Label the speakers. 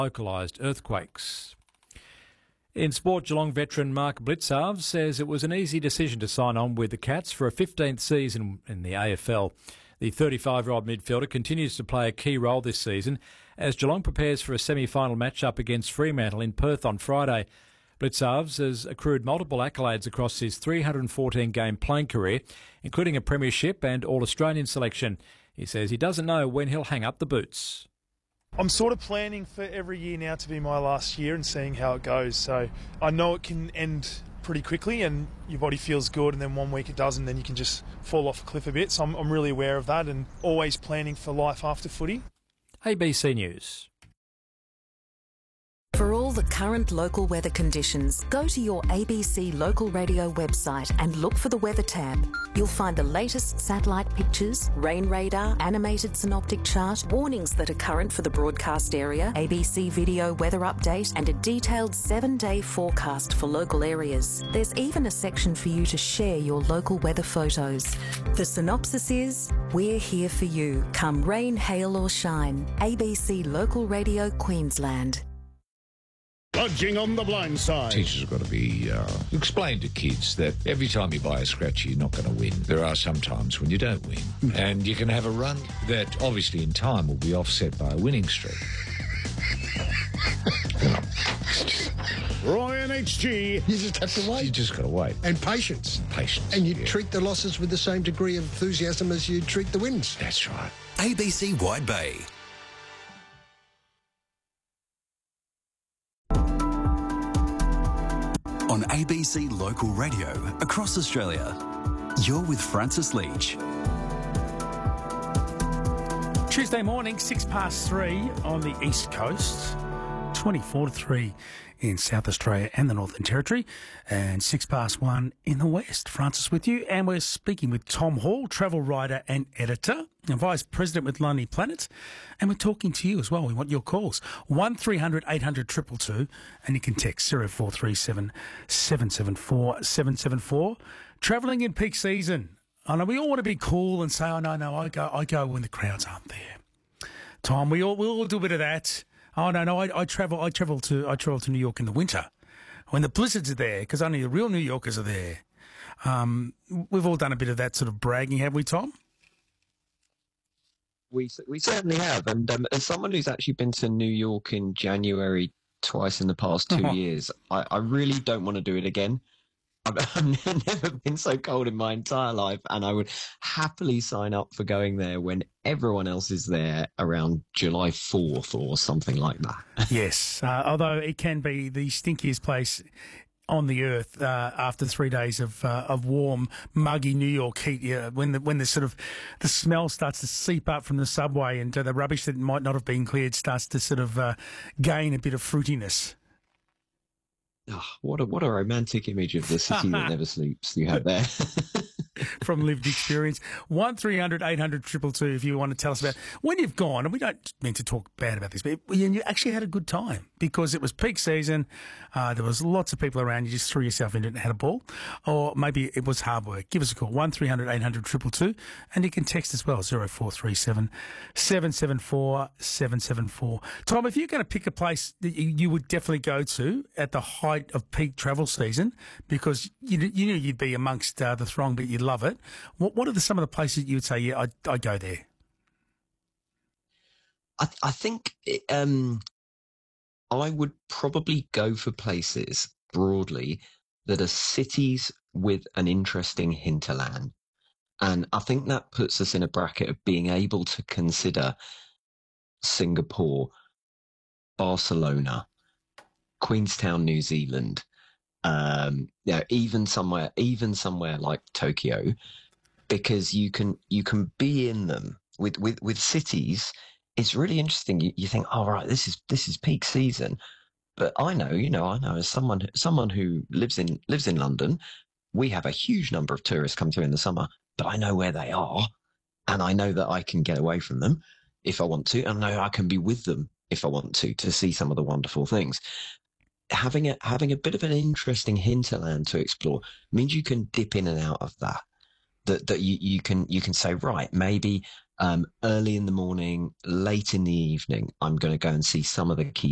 Speaker 1: localised earthquakes. In sport, Geelong veteran Mark Blicavs says it was an easy decision to sign on with the Cats for a 15th season in the AFL. The 35-year-old midfielder continues to play a key role this season as Geelong prepares for a semi-final match-up against Fremantle in Perth on Friday. Blicavs has accrued multiple accolades across his 314-game playing career, including a premiership and All-Australian selection. He says he doesn't know when he'll hang up the boots.
Speaker 2: I'm sort of planning for every year now to be my last year and seeing how it goes. So I know it can end pretty quickly and your body feels good, and then 1 week it doesn't, then you can just fall off a cliff a bit. So I'm really aware of that and always planning for life after footy.
Speaker 1: ABC News.
Speaker 3: For all the current local weather conditions, go to your ABC Local Radio website and look for the Weather tab. You'll find the latest satellite pictures, rain radar, animated synoptic chart, warnings that are current for the broadcast area, ABC video weather update, and a detailed 7-day forecast for local areas. There's even a section for you to share your local weather photos. The synopsis is, we're here for you, come rain, hail or shine. ABC Local Radio Queensland.
Speaker 4: Dodging on the blind side.
Speaker 5: Teachers have got to be explain to kids that every time you buy a scratcher, you're not going to win. There are some times when you don't win, and you can have a run that obviously in time will be offset by a winning streak.
Speaker 4: Roy and HG.
Speaker 6: You just have to wait.
Speaker 5: You just got to wait.
Speaker 6: And patience.
Speaker 5: Patience.
Speaker 6: And you treat the losses with the same degree of enthusiasm as you treat the wins.
Speaker 5: That's right.
Speaker 7: ABC Wide Bay. On ABC Local Radio across Australia, you're with Francis Leach.
Speaker 8: Tuesday morning, 3:06 on the East Coast, 24-3 in South Australia and the Northern Territory, and 1:06 in the West. Francis with you, and we're speaking with Tom Hall, travel writer and editor, and Vice President with Lonely Planet, and we're talking to you as well. We want your calls, 1300 800 222, and you can text 0437 774 774. Travelling in peak season. I know we all want to be cool and say, "Oh no, I go when the crowds aren't there." Tom, we all do a bit of that. Oh no, I travel to New York in the winter when the blizzards are there because only the real New Yorkers are there. We've all done a bit of that sort of bragging, have we, Tom?
Speaker 9: We certainly have, and as someone who's actually been to New York in January twice in the past 2 years, I really don't want to do it again. I've never been so cold in my entire life, and I would happily sign up for going there when everyone else is there around July 4th or something like that. Yes,
Speaker 8: although it can be the stinkiest place on the earth after 3 days of warm, muggy New York heat. Yeah, when the sort of the smell starts to seep up from the subway and the rubbish that might not have been cleared starts to sort of gain a bit of fruitiness.
Speaker 9: Oh, what a romantic image of the city that never sleeps you have there.
Speaker 8: From lived experience. 1300 800 222 if you want to tell us about when you've gone, and we don't mean to talk bad about this, but you actually had a good time because it was peak season, there was lots of people around, you just threw yourself into it and had a ball, or maybe it was hard work. Give us a call, 1300 800 222, and you can text as well, 0437 774 774. Tom, if you're going to pick a place that you would definitely go to at the height of peak travel season, because you knew you'd be amongst the throng, but you'd love it, what are some of the places you would say, yeah, I'd go there?
Speaker 9: I think I would probably go for places broadly that are cities with an interesting hinterland. And I think that puts us in a bracket of being able to consider Singapore, Barcelona, Queenstown, New Zealand, even somewhere like Tokyo, because you can be in them with cities. It's really interesting. You think, oh right, this is peak season, but I know as someone who lives in London, we have a huge number of tourists come through in the summer, but I know where they are, and I know that I can get away from them if I want to, and I know I can be with them if I want to see some of the wonderful things. Having a bit of an interesting hinterland to explore means you can dip in and out of that. That you can say, right, maybe early in the morning, late in the evening, I'm going to go and see some of the key